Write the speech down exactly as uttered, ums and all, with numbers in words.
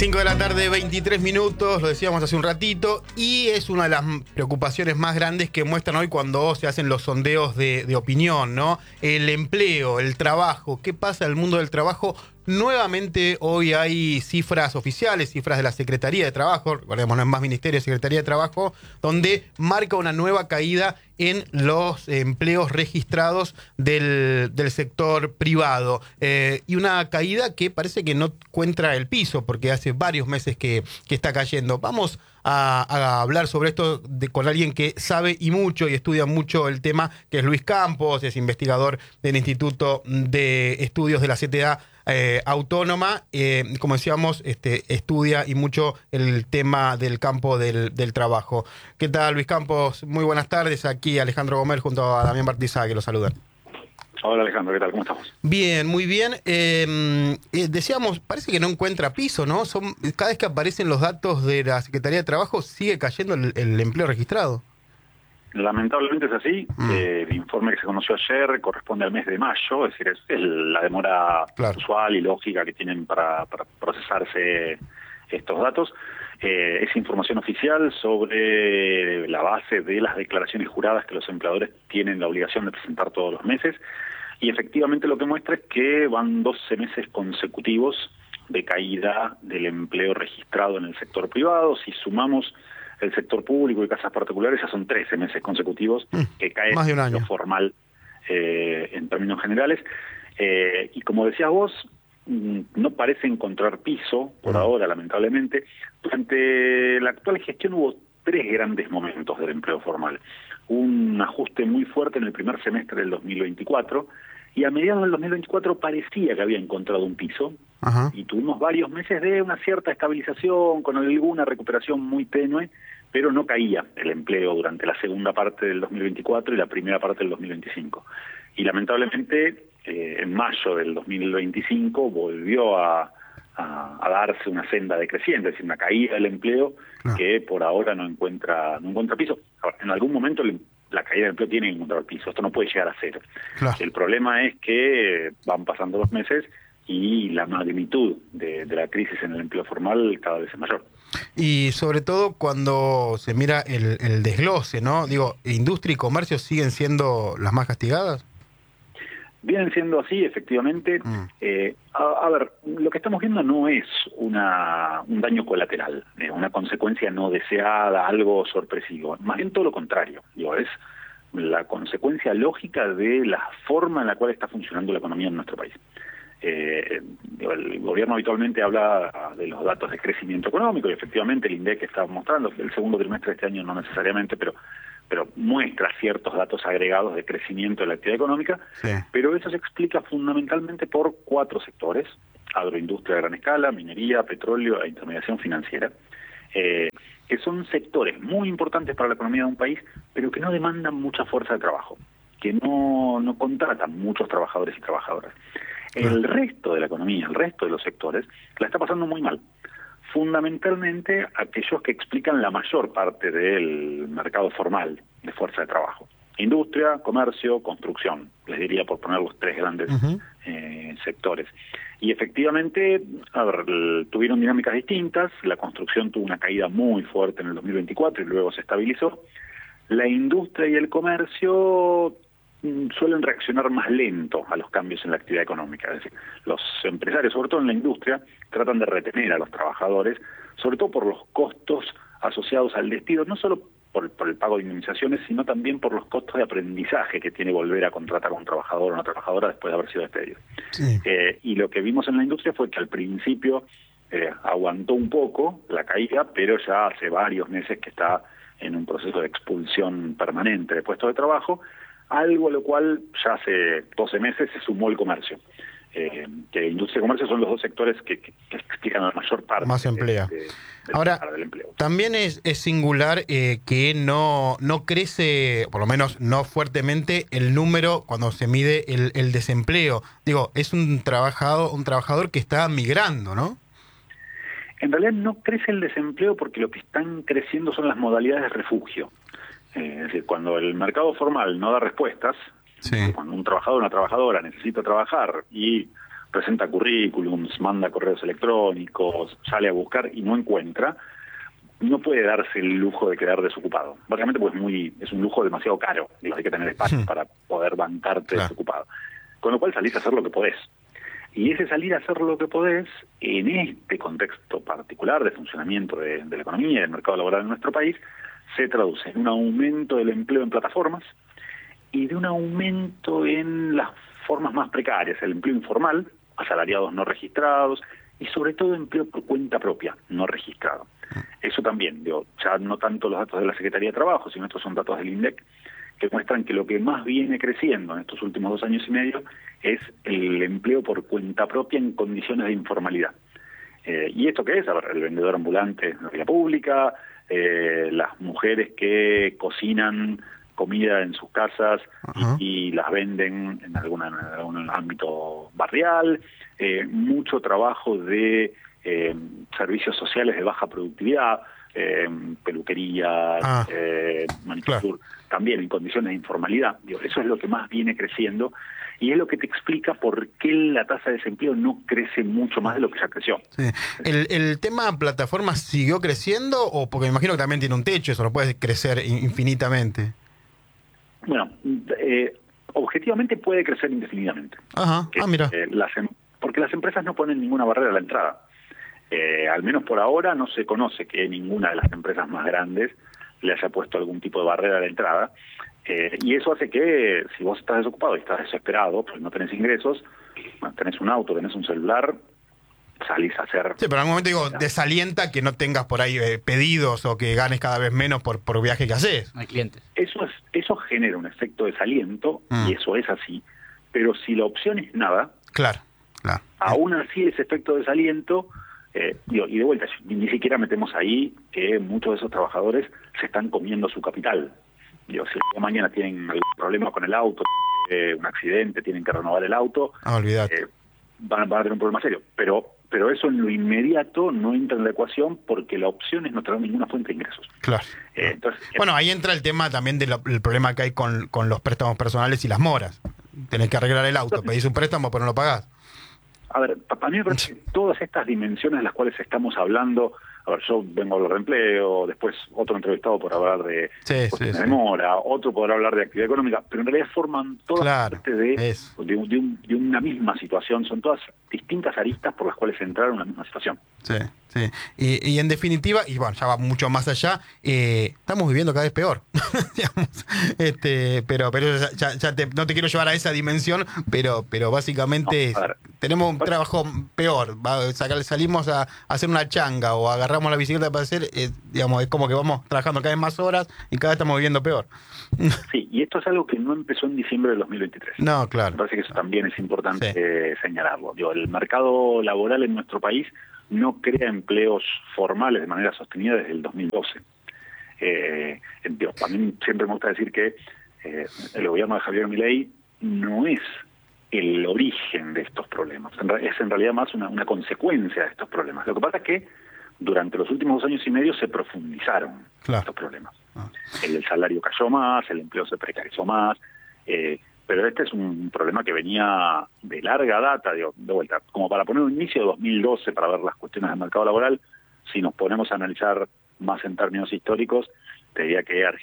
cinco de la tarde, veintitrés minutos, lo decíamos hace un ratito, y es una de las preocupaciones más grandes que muestran hoy cuando se hacen los sondeos de, de opinión, ¿no? El empleo, el trabajo, ¿qué pasa en el mundo del trabajo? Nuevamente hoy hay cifras oficiales, cifras de la Secretaría de Trabajo, recordemos, no es más Ministerio, es Secretaría de Trabajo, donde marca una nueva caída en los empleos registrados del, del sector privado. Eh, y una caída que parece que no encuentra el piso, porque hace varios meses que, que está cayendo. Vamos a, a hablar sobre esto de, con alguien que sabe y mucho y estudia mucho el tema, que es Luis Campos, es investigador del Instituto de Estudios de la C T A eh, Autónoma. Eh, como decíamos, este, estudia y mucho el tema del campo del, del trabajo. ¿Qué tal, Luis Campos? Muy buenas tardes. Aquí Alejandro Gómez junto a Damián Bartizá, que lo saludan. Hola Alejandro, ¿qué tal? ¿Cómo estamos? Bien, muy bien. Eh, eh, decíamos, parece que no encuentra piso, ¿no? Son, cada vez que aparecen los datos de la Secretaría de Trabajo, sigue cayendo el, el empleo registrado. Lamentablemente es así. Mm. Eh, el informe que se conoció ayer corresponde al mes de mayo, es decir, es, es la demora claro. usual y lógica que tienen para, para procesarse estos datos. Eh, es información oficial sobre la base de las declaraciones juradas que los empleadores tienen la obligación de presentar todos los meses. Y efectivamente lo que muestra es que van doce meses consecutivos de caída del empleo registrado en el sector privado. Si sumamos el sector público y casas particulares, ya son trece meses consecutivos que cae más de un año. Lo formal eh, en términos generales. Eh, y como decías vos, no parece encontrar piso por ahora, lamentablemente. Durante la actual gestión hubo tres grandes momentos del empleo formal. Un ajuste muy fuerte en el primer semestre del dos mil veinticuatro, y a mediados del dos mil veinticuatro parecía que había encontrado un piso. Ajá. Y tuvimos varios meses de una cierta estabilización, con alguna recuperación muy tenue, pero no caía el empleo durante la segunda parte del dos mil veinticuatro y la primera parte del dos mil veinticinco. Y lamentablemente, eh, en mayo del dos mil veinticinco volvió a, a, a darse una senda decreciente, es decir, una caída del empleo no. que por ahora no encuentra no encuentra piso. Ahora, en algún momento el, la caída del empleo tiene que encontrar piso, esto no puede llegar a cero. Claro. El problema es que van pasando los meses y la magnitud de, de la crisis en el empleo formal cada vez es mayor. Y sobre todo cuando se mira el, el desglose, ¿no? Digo, ¿industria y comercio siguen siendo las más castigadas? Vienen siendo así, efectivamente. Mm. Eh, a, a ver, lo que estamos viendo no es una un daño colateral, eh, una consecuencia no deseada, algo sorpresivo. Más bien todo lo contrario. Digo, es la consecuencia lógica de la forma en la cual está funcionando la economía en nuestro país. Eh, el gobierno habitualmente habla de los datos de crecimiento económico y efectivamente el INDEC está mostrando que el segundo trimestre de este año no necesariamente, pero pero muestra ciertos datos agregados de crecimiento de la actividad económica, sí. Pero eso se explica fundamentalmente por cuatro sectores: agroindustria a gran escala, minería, petróleo e intermediación financiera, eh, que son sectores muy importantes para la economía de un país, pero que no demandan mucha fuerza de trabajo, que no, no contratan muchos trabajadores y trabajadoras. El resto de la economía, el resto de los sectores, la está pasando muy mal. Fundamentalmente aquellos que explican la mayor parte del mercado formal de fuerza de trabajo. Industria, comercio, construcción, les diría por poner los tres grandes uh-huh. eh, sectores. Y efectivamente, a ver, tuvieron dinámicas distintas. La construcción tuvo una caída muy fuerte en el dos mil veinticuatro y luego se estabilizó. La industria y el comercio suelen reaccionar más lento a los cambios en la actividad económica. Es decir, los empresarios, sobre todo en la industria, tratan de retener a los trabajadores, sobre todo por los costos asociados al despido, no solo por, por el pago de indemnizaciones, sino también por los costos de aprendizaje que tiene volver a contratar a un trabajador o una trabajadora después de haber sido despedido. Sí. Eh, y lo que vimos en la industria fue que al principio eh, aguantó un poco la caída, pero ya hace varios meses que está en un proceso de expulsión permanente de puestos de trabajo, algo a lo cual ya hace doce meses se sumó el comercio. Eh, que industria y comercio son los dos sectores que, que, que explican la mayor parte más emplea. De, de, de, Ahora, del empleo. También es, es singular eh, que no, no crece, por lo menos no fuertemente, el número cuando se mide el, el desempleo. Digo, es un trabajador, un trabajador que está migrando, ¿no? En realidad no crece el desempleo porque lo que están creciendo son las modalidades de refugio. Eh, es decir, cuando el mercado formal no da respuestas, sí. Cuando un trabajador o una trabajadora necesita trabajar y presenta currículums, manda correos electrónicos, sale a buscar y no encuentra, no puede darse el lujo de quedar desocupado. Básicamente pues muy, es un lujo demasiado caro. Digo, hay que tener espacio Hmm. para poder bancarte Claro. desocupado. Con lo cual salís a hacer lo que podés. Y ese salir a hacer lo que podés, en este contexto particular de funcionamiento de, de la economía y del mercado laboral en nuestro país, se traduce en un aumento del empleo en plataformas y de un aumento en las formas más precarias, el empleo informal, asalariados no registrados, y sobre todo empleo por cuenta propia, no registrado. Eso también, digo, ya no tanto los datos de la Secretaría de Trabajo, sino estos son datos del INDEC, que muestran que lo que más viene creciendo en estos últimos dos años y medio es el empleo por cuenta propia en condiciones de informalidad. Eh, ¿Y esto qué es? A ver, el vendedor ambulante en la vía pública, eh, las mujeres que cocinan comida en sus casas Ajá. y, y las venden en, alguna, en algún ámbito barrial, eh, mucho trabajo de eh, servicios sociales de baja productividad, eh, peluquerías, Ah, eh, manicure, claro. también en condiciones de informalidad. Digo, eso es lo que más viene creciendo y es lo que te explica por qué la tasa de desempleo no crece mucho más de lo que ya creció. Sí. ¿El, el tema plataformas siguió creciendo o porque me imagino que también tiene un techo, eso no puede crecer in- infinitamente? Bueno, eh, objetivamente puede crecer indefinidamente. Ajá, Que, ah, mira. eh, las em- porque las empresas no ponen ninguna barrera a la entrada. Eh, al menos por ahora no se conoce que ninguna de las empresas más grandes le haya puesto algún tipo de barrera a la entrada. Eh, y eso hace que si vos estás desocupado y estás desesperado, pues no tenés ingresos, bueno, tenés un auto, tenés un celular, salís a hacer... Sí, pero en algún momento digo, desalienta que no tengas por ahí eh, pedidos o que ganes cada vez menos por, por viaje que haces. No hay clientes. Eso, es, eso genera un efecto desaliento, Mm. y eso es así. Pero si la opción es nada, Claro, claro. aún así ese efecto de desaliento, eh, digo, y de vuelta, ni, ni siquiera metemos ahí que muchos de esos trabajadores se están comiendo su capital. Digo, si mañana tienen algún problema con el auto, eh, un accidente, tienen que renovar el auto, Ah, olvidate. eh, van, van a tener un problema serio. Pero pero eso en lo inmediato no entra en la ecuación porque la opción es no tener ninguna fuente de ingresos. Claro. Eh, entonces, Bueno, ahí entra el tema también del el problema que hay con, con los préstamos personales y las moras. Tenés que arreglar el auto, pedís un préstamo pero no lo pagás. A ver, para mí me parece que todas estas dimensiones de las cuales estamos hablando, a ver, yo vengo a hablar de empleo, después otro entrevistado por hablar de Sí, cuestiones sí, de sí. mora, otro podrá hablar de actividad económica, pero en realidad forman todas Claro, parte de, eso. de, un- de un- de una misma situación, son todas distintas aristas por las cuales entrar en una misma situación. Sí, sí. Y, y en definitiva, y bueno, ya va mucho más allá, eh, estamos viviendo cada vez peor. digamos. este, pero pero ya, ya- ya te- no te quiero llevar a esa dimensión, pero pero básicamente No, a ver. tenemos un trabajo peor. Va, sacar- salimos a, a hacer una changa o agarramos la bicicleta para hacer, eh, digamos, es como que vamos trabajando cada vez más horas y cada vez estamos viviendo peor. Sí, y esto es algo que no empezó en diciembre del dos mil veintitrés. No, Me claro. parece que eso también es importante Sí. eh, señalarlo. Digo, el mercado laboral en nuestro país no crea empleos formales de manera sostenida desde el dos mil doce. Eh, digo, a mí siempre me gusta decir que eh, el gobierno de Javier Milei no es el origen de estos problemas, en re- es en realidad más una, una consecuencia de estos problemas. Lo que pasa es que durante los últimos dos años y medio se profundizaron Claro. estos problemas. Ah. El, el salario cayó más, el empleo se precarizó más, eh, pero este es un problema que venía de larga data, digo, de vuelta, como para poner un inicio de dos mil doce para ver las cuestiones del mercado laboral. Si nos ponemos a analizar más en términos históricos, te diría que